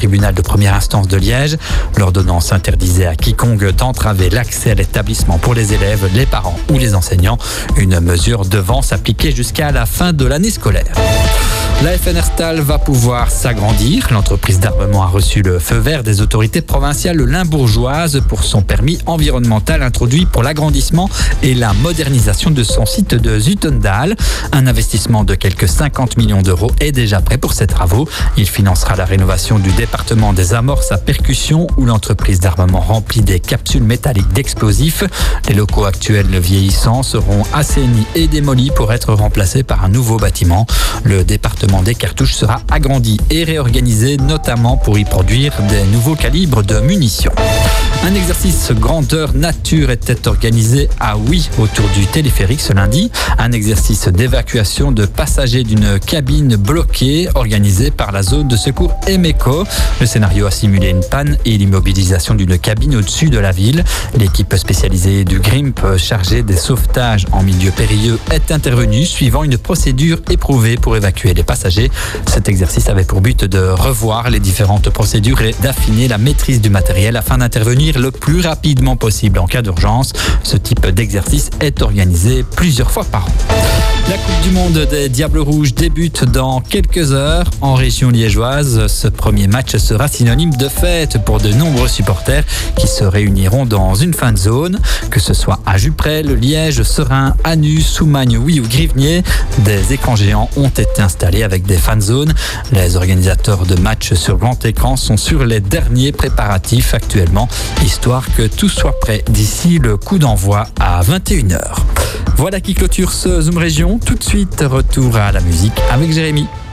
tribunal de première instance de Liège. L'ordonnance interdisait à quiconque d'entraver l'accès à l'établissement pour les élèves, les parents ou les enseignants. Une mesure devant s'appliquer jusqu'à la fin de l'année scolaire. La FNR Stahl va pouvoir s'agrandir. L'entreprise d'armement a reçu le feu vert des autorités provinciales limbourgeoises pour son permis environnemental introduit pour l'agrandissement et la modernisation de son site de Zutendal. Un investissement de quelques 50 millions d'euros est déjà prêt pour ces travaux. Il financera la rénovation du département des amorces à percussion où l'entreprise d'armement remplit des capsules métalliques d'explosifs. Les locaux actuels vieillissants seront assainis et démolis pour être remplacés par un nouveau bâtiment. Le département des cartouches sera agrandi et réorganisé, notamment pour y produire des nouveaux calibres de munitions. Un exercice grandeur nature était organisé à Oui autour du téléphérique ce lundi. Un exercice d'évacuation de passagers d'une cabine bloquée organisé par la zone de secours Emeco. Le scénario a simulé une panne et l'immobilisation d'une cabine au-dessus de la ville. L'équipe spécialisée du GRIMP chargée des sauvetages en milieu périlleux est intervenue suivant une procédure éprouvée pour évacuer les passagers. Cet exercice avait pour but de revoir les différentes procédures et d'affiner la maîtrise du matériel afin d'intervenir le plus rapidement possible en cas d'urgence. Ce type d'exercice est organisé plusieurs fois par an. La Coupe du Monde des Diables Rouges débute dans quelques heures en région liégeoise. Ce premier match sera synonyme de fête pour de nombreux supporters qui se réuniront dans une fan zone. Que ce soit à Juprel, Liège, Serein, Anu, Soumagne, ou Grivnier, des écrans géants ont été installés avec des fan zones. Les organisateurs de matchs sur grand écran sont sur les derniers préparatifs actuellement, histoire que tout soit prêt d'ici le coup d'envoi à 21h. Voilà qui clôture ce Zoom Région. Tout de suite, retour à la musique avec Jérémy.